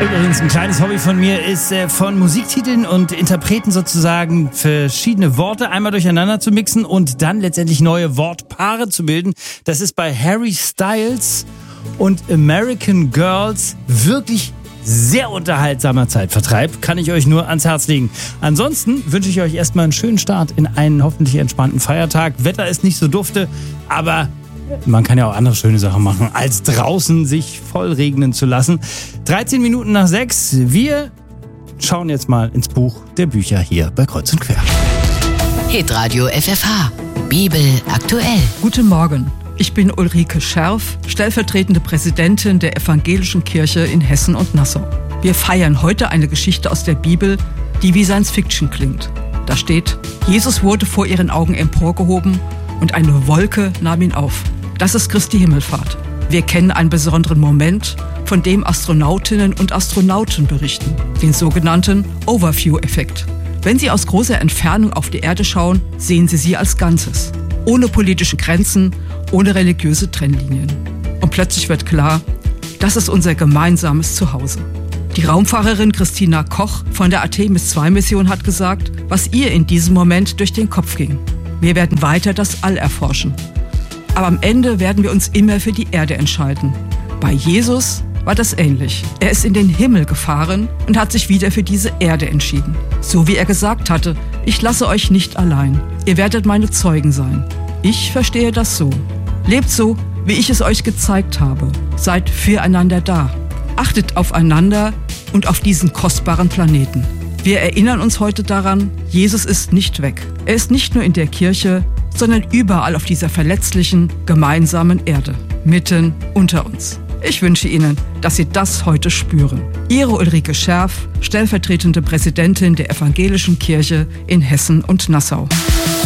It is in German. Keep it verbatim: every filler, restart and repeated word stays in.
Übrigens, ein kleines Hobby von mir ist, äh, von Musiktiteln und Interpreten sozusagen verschiedene Worte einmal durcheinander zu mixen und dann letztendlich neue Wortpaare zu bilden. Das ist bei Harry Styles und American Girls wirklich sehr unterhaltsamer Zeitvertreib. Kann ich euch nur ans Herz legen. Ansonsten wünsche ich euch erstmal einen schönen Start in einen hoffentlich entspannten Feiertag. Wetter ist nicht so dufte, aber man kann ja auch andere schöne Sachen machen, als draußen sich voll regnen zu lassen. dreizehn Minuten nach sechs. Wir schauen jetzt mal ins Buch der Bücher hier bei Kreuz und Quer. Hitradio F F H. Bibel aktuell. Guten Morgen. Ich bin Ulrike Scherf, stellvertretende Präsidentin der Evangelischen Kirche in Hessen und Nassau. Wir feiern heute eine Geschichte aus der Bibel, die wie Science Fiction klingt. Da steht: Jesus wurde vor ihren Augen emporgehoben und eine Wolke nahm ihn auf. Das ist Christi Himmelfahrt. Wir kennen einen besonderen Moment, von dem Astronautinnen und Astronauten berichten, den sogenannten Overview-Effekt. Wenn sie aus großer Entfernung auf die Erde schauen, sehen sie sie als Ganzes, ohne politische Grenzen, ohne religiöse Trennlinien. Und plötzlich wird klar, das ist unser gemeinsames Zuhause. Die Raumfahrerin Christina Koch von der Artemis zwei Mission hat gesagt, was ihr in diesem Moment durch den Kopf ging. Wir werden weiter das All erforschen. Aber am Ende werden wir uns immer für die Erde entscheiden. Bei Jesus war das ähnlich. Er ist in den Himmel gefahren und hat sich wieder für diese Erde entschieden. So wie er gesagt hatte: Ich lasse euch nicht allein. Ihr werdet meine Zeugen sein. Ich verstehe das so. Lebt so, wie ich es euch gezeigt habe. Seid füreinander da. Achtet aufeinander und auf diesen kostbaren Planeten. Wir erinnern uns heute daran, Jesus ist nicht weg. Er ist nicht nur in der Kirche, sondern überall auf dieser verletzlichen, gemeinsamen Erde. Mitten unter uns. Ich wünsche Ihnen, dass Sie das heute spüren. Ihre Ulrike Scherf, stellvertretende Präsidentin der Evangelischen Kirche in Hessen und Nassau.